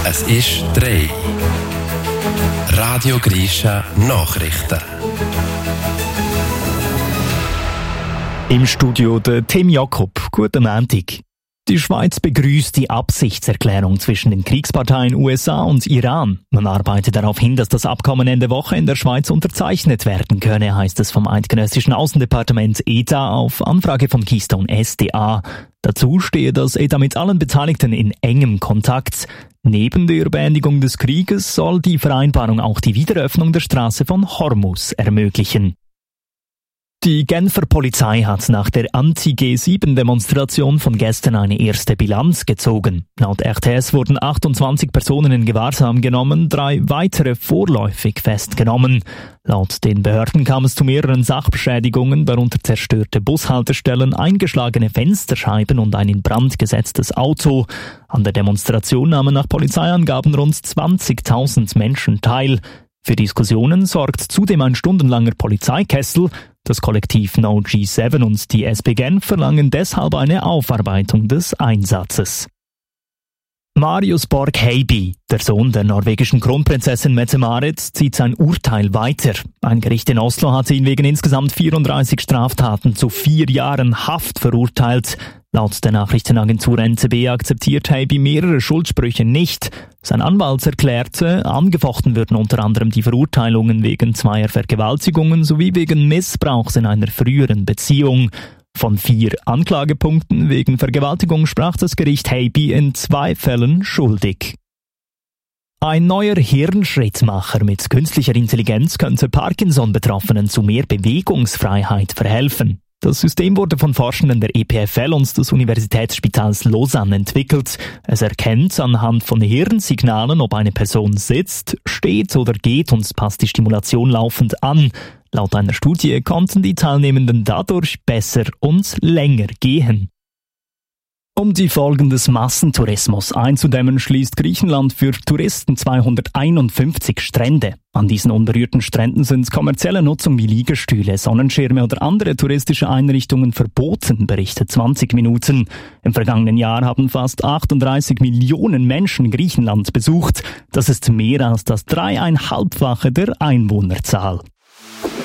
Es ist 3. Radio Grisha Nachrichten. Im Studio der Tim Jakob. Guten Montag. Die Schweiz begrüßt die Absichtserklärung zwischen den Kriegsparteien USA und Iran. Man arbeitet darauf hin, dass das Abkommen Ende Woche in der Schweiz unterzeichnet werden könne, heißt es vom eidgenössischen Außendepartement ETA auf Anfrage von Keystone SDA. Dazu stehe das ETA mit allen Beteiligten in engem Kontakt. Neben der Beendigung des Krieges soll die Vereinbarung auch die Wiederöffnung der Straße von Hormuz ermöglichen. Die Genfer Polizei hat nach der Anti-G7-Demonstration von gestern eine erste Bilanz gezogen. Laut RTS wurden 28 Personen in Gewahrsam genommen, 3 weitere vorläufig festgenommen. Laut den Behörden kam es zu mehreren Sachbeschädigungen, darunter zerstörte Bushaltestellen, eingeschlagene Fensterscheiben und ein in Brand gesetztes Auto. An der Demonstration nahmen nach Polizeiangaben rund 20.000 Menschen teil. Für Diskussionen sorgt zudem ein stundenlanger Polizeikessel. Das Kollektiv No G7 und die SP Genf verlangen deshalb eine Aufarbeitung des Einsatzes. Marius Borg-Heiby, der Sohn der norwegischen Kronprinzessin Mette-Marit, zieht sein Urteil weiter. Ein Gericht in Oslo hat ihn wegen insgesamt 34 Straftaten zu 4 Jahren Haft verurteilt. Laut der Nachrichtenagentur NZB akzeptiert Heiby mehrere Schuldsprüche nicht. Sein Anwalt erklärte, angefochten würden unter anderem die Verurteilungen wegen 2 Vergewaltigungen sowie wegen Missbrauchs in einer früheren Beziehung. Von 4 Anklagepunkten wegen Vergewaltigung sprach das Gericht Heiby in 2 Fällen schuldig. Ein neuer Hirnschrittmacher mit künstlicher Intelligenz könnte Parkinson-Betroffenen zu mehr Bewegungsfreiheit verhelfen. Das System wurde von Forschenden der EPFL und des Universitätsspitals Lausanne entwickelt. Es erkennt anhand von Hirnsignalen, ob eine Person sitzt, steht oder geht und passt die Stimulation laufend an. Laut einer Studie konnten die Teilnehmenden dadurch besser und länger gehen. Um die Folgen des Massentourismus einzudämmen, schließt Griechenland für Touristen 251 Strände. An diesen unberührten Stränden sind kommerzielle Nutzung wie Liegestühle, Sonnenschirme oder andere touristische Einrichtungen verboten, berichtet 20 Minuten. Im vergangenen Jahr haben fast 38 Millionen Menschen Griechenland besucht. Das ist mehr als das 3,5-fache der Einwohnerzahl.